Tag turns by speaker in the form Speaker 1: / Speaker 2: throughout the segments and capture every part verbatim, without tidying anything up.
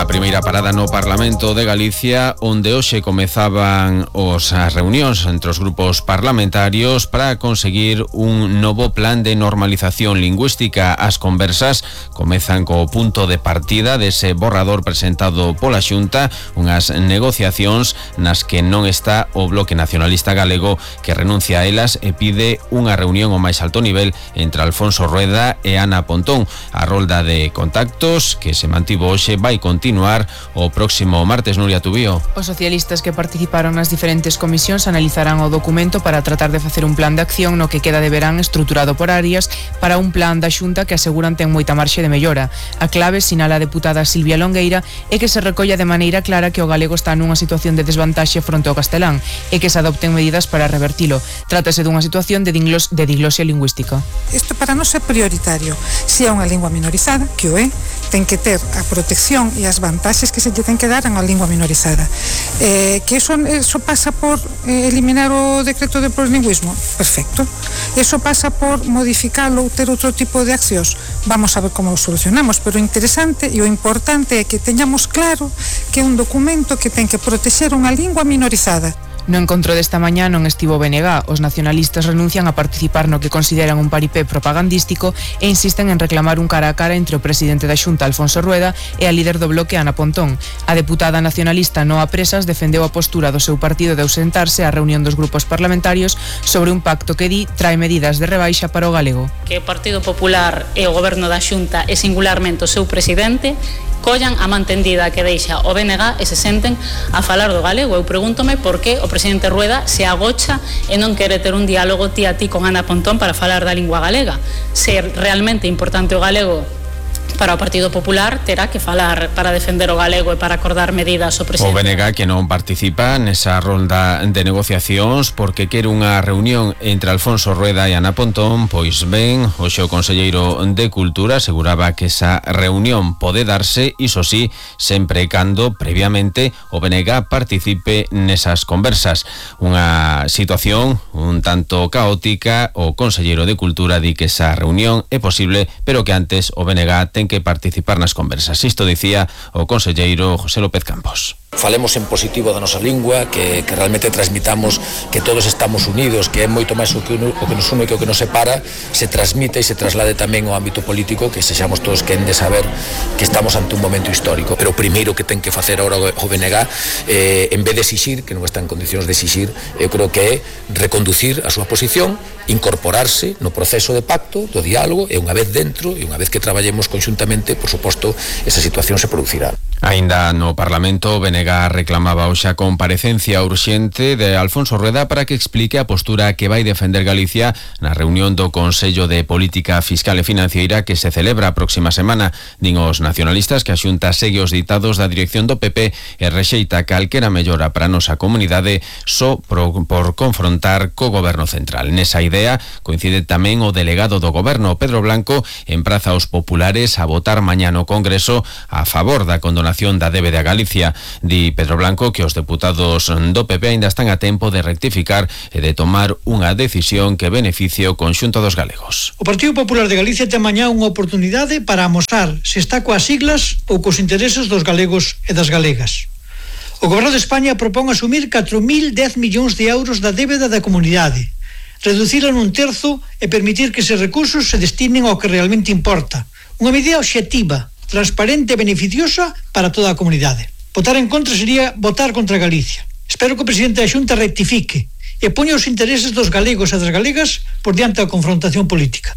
Speaker 1: Unha primeira parada no Parlamento de Galicia, onde hoxe comezaban os as reunións entre os grupos parlamentarios para conseguir un novo plan de normalización lingüística. As conversas comezan co punto de partida dese borrador presentado pola Xunta, unhas negociacións nas que non está o Bloque Nacionalista Galego, que renuncia a elas e pide unha reunión ao máis alto nivel entre Alfonso Rueda e Ana Pontón. A rolda de contactos que se mantivo hoxe vai continuar o próximo martes. Nuria Tubío.
Speaker 2: Os socialistas que participaron nas diferentes comisións analizarán o documento para tratar de facer un plan de acción no que queda de verán estruturado por áreas para un plan da Xunta que aseguran ten moita marxe de mellora. A clave, sinala a deputada Silvia Longueira, é que se recolla de maneira clara que o galego está nunha situación de desvantaxe fronte ao castelán e que se adopten medidas para revertilo. Trátase dunha situación de, dinglos, de diglosia lingüística.
Speaker 3: Isto para nós é prioritario. Se é unha lingua minorizada, que o é, ten que ter a protección e as vantaxes que se lle ten que dar a unha lingua minorizada. Eh, que eso, eso pasa por eh, eliminar o decreto de plurilingüismo? Perfecto. Eso pasa por modificalo ou ter outro tipo de accións? Vamos a ver como o solucionamos, pero o interesante e o importante é que teñamos claro que é un documento que ten que protexer unha lingua minorizada.
Speaker 2: No encontro desta mañá non estivo B N G. Os nacionalistas renuncian a participar no que consideran un paripé propagandístico e insisten en reclamar un cara a cara entre o presidente da Xunta, Alfonso Rueda, e a líder do Bloque, Ana Pontón. A deputada nacionalista Noa Presas defendeu a postura do seu partido de ausentarse á reunión dos grupos parlamentarios sobre un pacto que di trae medidas de rebaixa para o galego.
Speaker 4: Que o Partido Popular e o Goberno da Xunta e singularmente o seu presidente collan a mantendida que deixa o B N G e se senten a falar do galego. Eu pregúntome por que o presidente Rueda se agocha e non quere ter un diálogo ti a ti con Ana Pontón para falar da lingua galega. Se realmente importante o galego para o Partido Popular, terá que falar para defender o galego e para acordar medidas ao presidente.
Speaker 1: O B N G que non participa nesa ronda de negociacións porque quere unha reunión entre Alfonso Rueda e Ana Pontón, pois ben, hoxe o conselleiro de Cultura aseguraba que esa reunión pode darse, iso sí, sempre e cando previamente o B N G participe nesas conversas. Unha situación un tanto caótica. O conselleiro de Cultura di que esa reunión é posible, pero que antes o B N G ten que participar nas conversas. Isto dicía o conselleiro José López Campos.
Speaker 5: Falemos en positivo da nosa lingua, que, que realmente transmitamos que todos estamos unidos, que é moito máis o que, uno, o que nos une que o que nos separa, se transmite e se traslade tamén ao ámbito político, que sexamos todos quen de saber que estamos ante un momento histórico. Pero o primeiro que ten que facer agora o B N G, eh, en vez de exixir, que non está en condicións de exixir, eu creo que é reconducir a súa posición, incorporarse no proceso de pacto, do diálogo, e unha vez dentro, e unha vez que traballemos conxuntamente, por suposto, esa situación se producirá.
Speaker 1: Aínda no Parlamento, o B N G reclamaba hoxe a comparecencia urxente de Alfonso Rueda para que explique a postura que vai defender Galicia na reunión do Consello de Política Fiscal e Financiera que se celebra a próxima semana. Din os nacionalistas que a Xunta segue os ditados da dirección do P P e rexeita calquera mellora para a nosa comunidade só por, por confrontar co Goberno Central. Nesa idea coincide tamén o delegado do Goberno, Pedro Blanco, empraza aos populares a votar mañá no Congreso a favor da condonación da débeda a Galicia. Di Pedro Blanco que os deputados do P P ainda están a tempo de rectificar e de tomar unha decisión que beneficie o conxunto dos galegos.
Speaker 6: O Partido Popular de Galicia ten mañá unha oportunidade para amosar se está coas siglas ou cos intereses dos galegos e das galegas. O Goberno de España propón asumir catro mil dez millóns de euros da débeda da comunidade, reducila nun terzo e permitir que eses recursos se destinen ao que realmente importa. Unha medida obxectiva, transparente e beneficiosa para toda a comunidade. Votar en contra sería votar contra Galicia. Espero que o presidente da Xunta rectifique e poña os intereses dos galegos e das galegas por diante da confrontación política.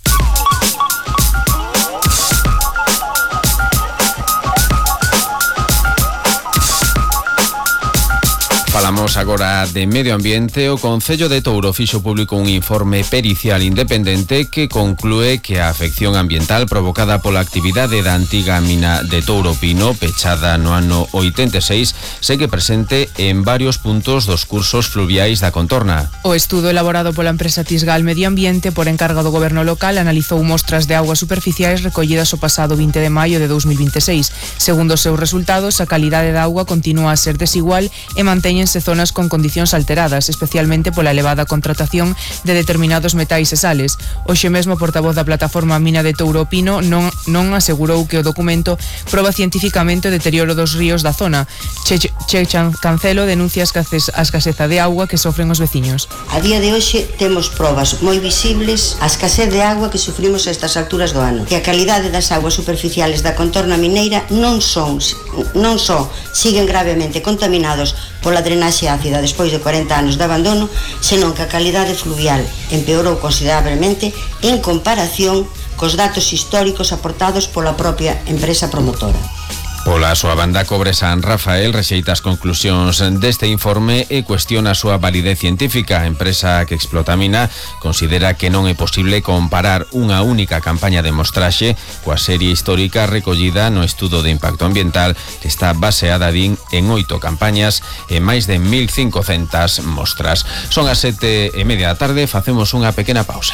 Speaker 1: Falamos agora de medio ambiente. O Concello de Touro fixo público un informe pericial independente que conclúe que a afección ambiental provocada pola actividade da antiga mina de Touro Pino, pechada no ano oitenta e seis, segue presente en varios puntos dos cursos fluviais da contorna.
Speaker 2: O estudo elaborado pola empresa Tisgal Medio Ambiente por encargo do goberno local analizou mostras de augas superficiais recollidas o pasado vinte de maio de dous mil vinte e seis. Segundo os seus resultados, a calidade da auga continúa a ser desigual e manteñen distinguense zonas con condicións alteradas, especialmente pola elevada contratación de determinados metais e sales. Hoxe mesmo o portavoz da plataforma Mina de Touro Pino non, non asegurou que o documento proba cientificamente o deterioro dos ríos da zona. Che, che Cancelo denuncia a escaseza de auga que sofren os veciños.
Speaker 7: A día de hoxe temos probas moi visibles a escasez de agua que sufrimos a estas alturas do ano, que a calidade das aguas superficiales da contorna mineira non son non só siguen gravemente contaminados pola drenaxe ácida despois de corenta anos de abandono, senón que a calidade fluvial empeorou considerablemente en comparación cos datos históricos aportados pola propia empresa promotora.
Speaker 1: Pola súa banda, Cobre San Rafael rexeita as conclusións deste informe e cuestiona a súa validez científica. A empresa que explota a mina considera que non é posible comparar unha única campaña de mostraxe coa serie histórica recollida no estudo de impacto ambiental que está baseada, din, en oito campañas e máis de mil cincocentas mostras. Son as sete e media da tarde, facemos unha pequena pausa.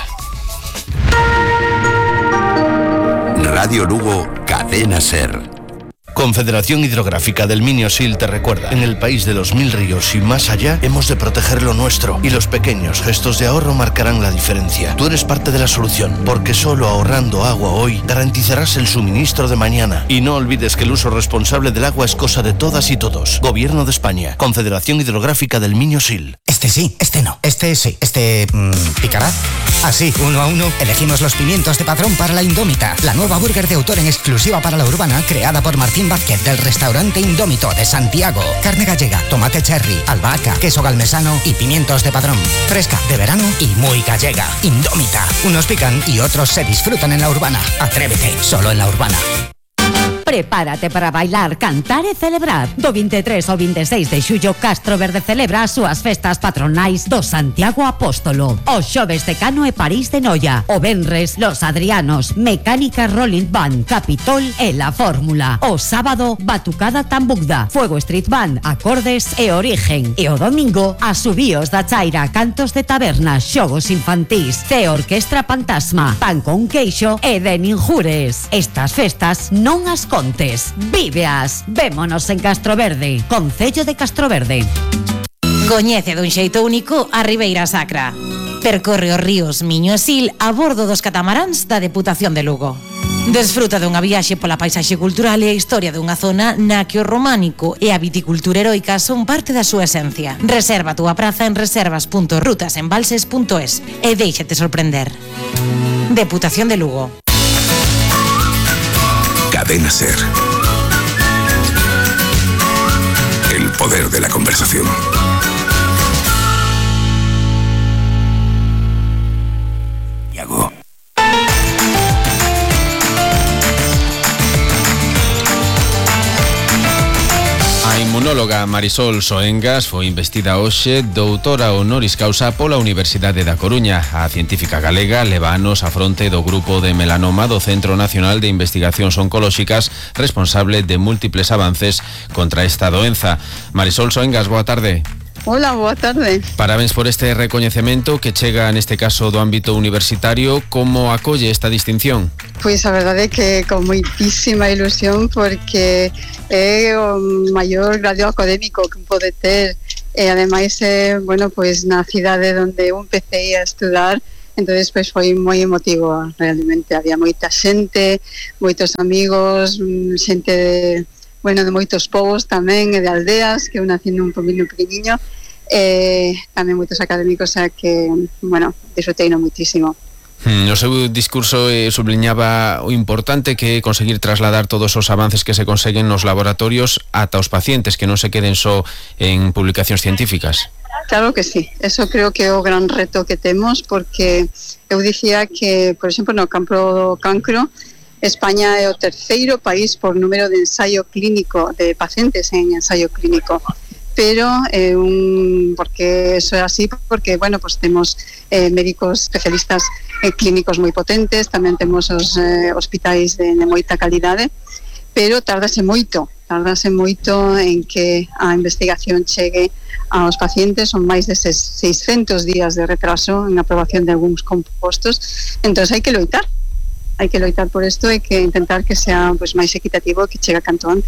Speaker 8: Radio Lugo, Cadena Ser.
Speaker 9: Confederación Hidrográfica del Minio-Sil te recuerda, en el país de los mil ríos y más allá, hemos de proteger lo nuestro y los pequeños gestos de ahorro marcarán la diferencia. Tú eres parte de la solución, porque solo ahorrando agua hoy garantizarás el suministro de mañana. Y no olvides que el uso responsable del agua es cosa de todas y todos. Gobierno de España, Confederación Hidrográfica del Minio-Sil.
Speaker 10: Este sí, este no, este sí, este... Mmm, ¿picará? Así, uno a uno, elegimos los pimientos de Padrón para la Indómita, la nueva burger de autor en exclusiva para la urbana, creada por Martín Vázquez del restaurante Indómito de Santiago. Carne gallega, tomate cherry, albahaca, queso galmesano y pimientos de Padrón. Fresca, de verano y muy gallega. Indómita. Unos pican y otros se disfrutan en la urbana. Atrévete, solo en la urbana.
Speaker 11: Prepárate para bailar, cantar e celebrar. Do vinte e tres ao vinte e seis de xullo, Castro Verde celebra as súas festas patronais do Santiago Apóstolo. O xoves Decano e París de Noia. O venres, Los Adrianos, Mecánica Rolling Band, Capitol e La Fórmula. O sábado, Batucada Tambugda, Fuego Street Band, Acordes e Origen. E o domingo, Asubíos da Chaira, Cantos de Taberna, Xogos Infantís, C Orquestra Fantasma, Pan con Queixo e de Ninjures. Estas festas non as contes, víveas. Vémonos en Castro Verde, Concello de Castro Verde.
Speaker 12: Coñece dun xeito único a Ribeira Sacra. Percorre os ríos Miño e Sil a bordo dos catamaráns da Deputación de Lugo. Desfruta dunha viaxe pola paisaxe cultural e a historia dunha zona na que o románico e a viticultura heroica son parte da súa esencia. Reserva a túa praza en reservas punto rutasembalses punto es e déixate sorprender. Deputación de Lugo.
Speaker 8: Cadena Ser. El poder de la conversación. Yago.
Speaker 1: A inmunóloga Marisol Soengas foi investida hoxe doutora honoris causa pola Universidade da Coruña. A científica galega leva anos a fronte do grupo de melanoma do Centro Nacional de Investigacións Oncolóxicas, responsable de múltiples avances contra esta doenza. Marisol Soengas, boa tarde.
Speaker 13: Hola, boa tarde.
Speaker 1: Parabéns por este recoñecemento que chega neste caso do ámbito universitario. Como acolle esta distinción?
Speaker 13: Pois a verdade é que con moitísima ilusión, porque é o maior grado académico que pode ter e ademais é, bueno, pois na cidade onde eu empecé a estudar. Entonces pois foi moi emotivo, realmente había moita xente, moitos amigos, xente de bueno, de moitos povos tamén e de aldeas, que eu nací nun poquinho pequeniño, e tamén moitos académicos, a que, bueno, disfrutei no moitísimo.
Speaker 1: No seu discurso eh, subliñaba o importante que é conseguir trasladar todos os avances que se conseguen nos laboratorios ata os pacientes, que non se queden só en publicacións científicas.
Speaker 13: Claro que sí, eso creo que é o gran reto que temos, porque eu dicía que, por exemplo, no campo do cancro, España é o terceiro país por número de ensaio clínico, de pacientes en ensaio clínico, pero eh, un, porque eso é así, porque, bueno, pues temos eh, médicos especialistas eh, clínicos moi potentes, tamén temos os eh, hospitais de, de moita calidade, pero tardase moito, tardase moito en que a investigación chegue aos pacientes, son máis de seiscentos días de retraso en aprobación de algúns compostos, entón hai que loitar. Hai que loitar por isto e que intentar que sea, pues, máis equitativo, que chega canto antes.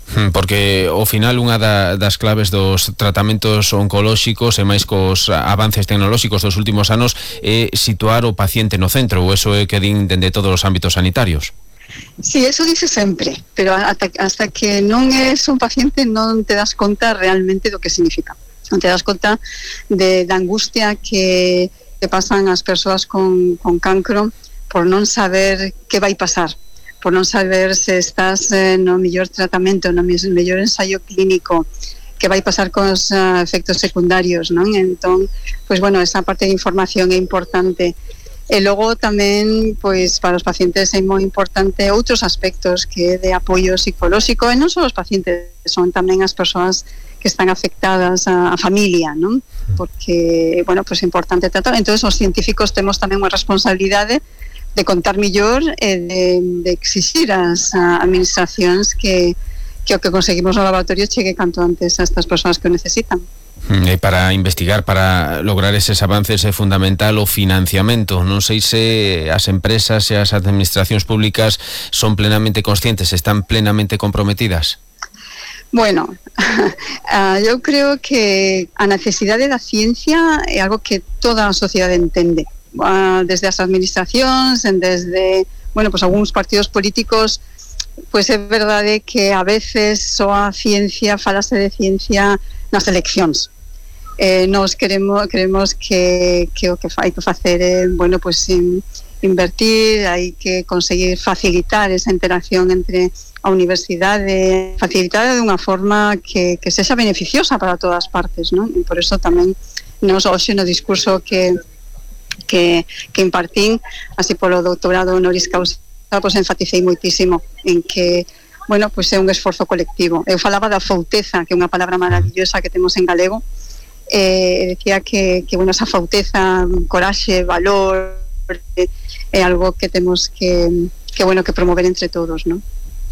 Speaker 1: Porque ao final unha da, das claves dos tratamentos oncolóxicos e máis cos avances tecnolóxicos dos últimos anos é situar o paciente no centro, ou eso é que din dende todos os ámbitos sanitarios.
Speaker 13: Sí, eso dice sempre, pero hasta, hasta que non es un paciente non te das conta realmente do que significa. Non te das conta de, da angustia que, que pasan as persoas con, con cancro por non saber que vai pasar, por non saber se estás eh, no mellor tratamento, no mellor ensayo clínico, que vai pasar cos uh, efectos secundarios, non? Entón, pois bueno, esa parte de información é importante. E logo tamén, pois para os pacientes é moi importante outros aspectos que é de apoio psicolóxico, e non só os pacientes, son tamén as persoas que están afectadas, a, a familia, non? Porque, bueno, pois é importante tratar. Entón, os científicos temos tamén unha responsabilidade de contar mellor e de, de exixir ás administracións que, que o que conseguimos no laboratorio chegue canto antes a estas persoas que o necesitan.
Speaker 1: E para investigar, para lograr eses avances é fundamental o financiamento. Non sei se as empresas e as administracións públicas son plenamente conscientes, están plenamente comprometidas.
Speaker 13: Bueno, uh, eu creo que a necesidade da ciencia é algo que toda a sociedade entende. Uh, desde as administracións, desde, bueno, pues algúns partidos políticos, pues é verdade que a veces só a ciencia, falase de ciencia nas eleccións. Eh, nos queremos, queremos que, que o que hai que facer é, bueno, pues in, invertir, hai que conseguir facilitar esa interacción entre a universidade, facilitar de unha forma que, que sexa beneficiosa para todas as partes, non? E por eso tamén nos hoxe no discurso que que, que impartín, así polo doutorado honoris causa, pois enfaticei moitísimo en que, bueno, pois é un esforzo colectivo. Eu falaba da fouteza, que é unha palabra maravillosa que temos en galego, e eh, decía que, que, bueno, esa fouteza, coraxe, valor, é eh, algo que temos que, que, bueno, que promover entre todos, non?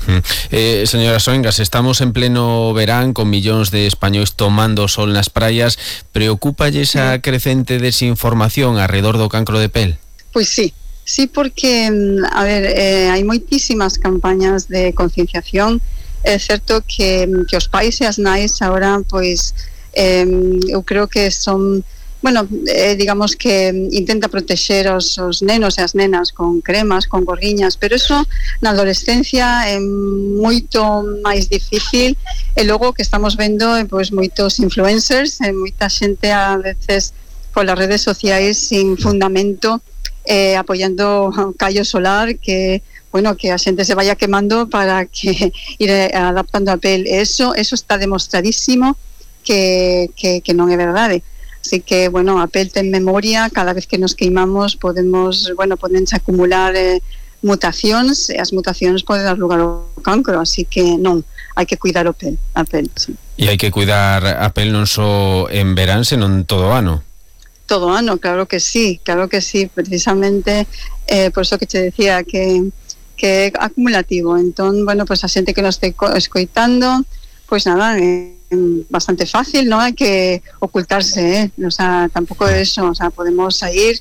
Speaker 1: Eh, señora Soengas, estamos en pleno verán con millóns de españois tomando sol nas praias. Preocúpalle esa crecente desinformación alrededor do cancro de pel?
Speaker 13: Pois sí, sí, porque a ver, eh, hai moitísimas campañas de concienciación. É certo que, que os pais e as nais agora, pois eh, eu creo que son, bueno, eh, digamos que intenta protexer os, os nenos e as nenas con cremas, con gorriñas, pero eso na adolescencia é moito máis difícil. E logo que estamos vendo eh, pois moitos influencers e moita xente a veces polas redes sociais sin fundamento, eh, apoiando callo solar, que, bueno, que a xente se vaya quemando para que ir adaptando a pel. Eso, eso está demostradísimo que, que, que non é verdade. Así que, bueno, a pel ten memoria, cada vez que nos queimamos podemos, bueno, podense acumular eh, mutacións, e as mutacións poden dar lugar ao cancro, así que non, hai que cuidar o pel, a pel, sí.
Speaker 1: E hai que cuidar a pel non só en verán, senón todo o ano.
Speaker 13: Todo o ano, claro que sí, claro que sí, precisamente eh, por eso que te decía que, que é acumulativo. Entón, bueno, pues a xente que nos este escoitando, pues nada, eh, bastante fácil, no hai que ocultarse, eh? O sea, tampouco é eso, o sea, podemos sair,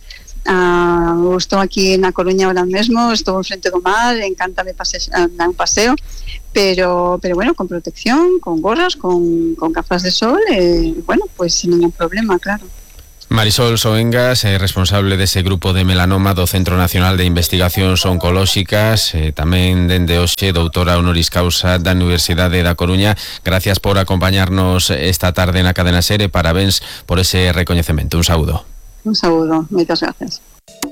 Speaker 13: uh, estou aquí na Coruña ahora mesmo, estou en frente do mar, encántame pase, uh, dar un paseo, pero, pero bueno, con protección, con gorras, con, con gafas de sol, e, eh, bueno, pues sin ningún problema, claro.
Speaker 1: Marisol Soengas, eh, responsable dese grupo de melanoma do Centro Nacional de Investigacións Oncolóxicas, eh, tamén dende hoxe doutora honoris causa da Universidade da Coruña. Gracias por acompañarnos esta tarde na Cadena SER e parabéns por ese recoñecemento. Un saúdo.
Speaker 13: Un saúdo, moitas gracias.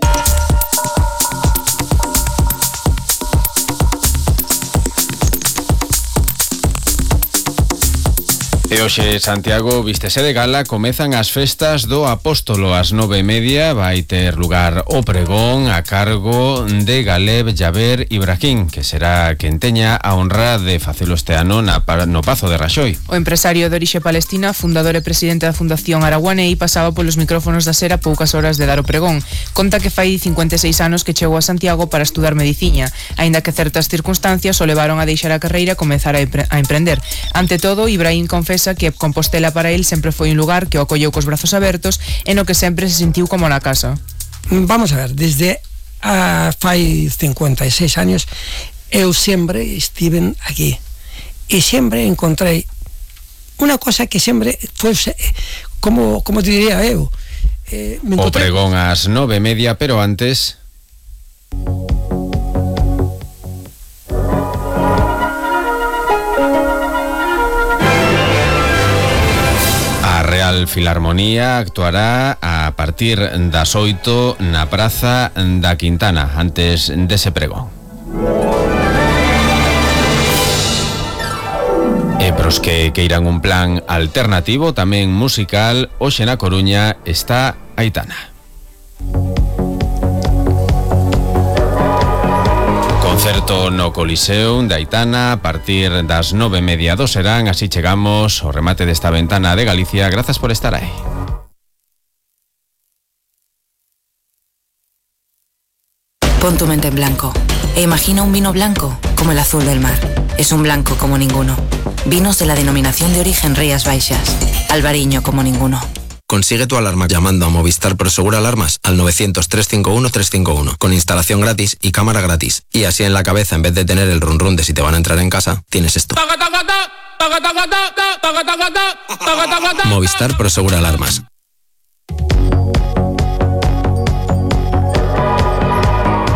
Speaker 1: E hoxe, Santiago, vístese de gala, comezan as festas do Apóstolo. Ás nove e media vai ter lugar o pregón a cargo de Galeb Jaber Ibrahim, que será quen teña a honra de facelo este ano na, no Pazo de Raxoi.
Speaker 2: O empresario de orixe palestina, fundador e presidente da Fundación Araguanei, pasaba polos micrófonos da SER a poucas horas de dar o pregón. Conta que fai cincuenta e seis anos que chegou a Santiago para estudar mediciña, aínda que certas circunstancias o levaron a deixar a carreira e comezar a, a emprender. Ante todo, Ibrahim confesa que Compostela para él sempre foi un lugar que o acolleu cos brazos abertos e no que sempre se sentiu como na casa.
Speaker 14: Vamos a ver, desde a, fai cincuenta e seis anos eu sempre estive aquí e sempre encontrei unha cosa que sempre foi, como, como te diría eu, eh,
Speaker 1: o pregón ás nove e media, pero antes... A Real Filarmonía actuará a partir das oito na Praza da Quintana, antes dese pregón. E pros que queiran un plan alternativo, tamén musical, hoxe na Coruña está Aitana. Concerto no Coliseum de Aitana a partir das nove e media do serán. Así chegamos ao remate desta ventana de Galicia. Grazas por estar aí.
Speaker 15: Pon tu mente en blanco e imagina un vino blanco como el azul del mar. Es un blanco como ninguno. Vinos de la denominación de origen Rías Baixas. Albariño como ninguno.
Speaker 16: Consigue tu alarma llamando a Movistar Prosegur Alarmas al novecientos, trescientos cincuenta y uno, trescientos cincuenta y uno con instalación gratis y cámara gratis. Y así en la cabeza, en vez de tener el run run de si te van a entrar en casa, tienes esto. Movistar Prosegur Alarmas.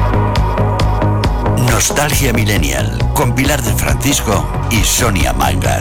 Speaker 8: Nostalgia Millennial con Pilar de Francisco y Sonia Mangas.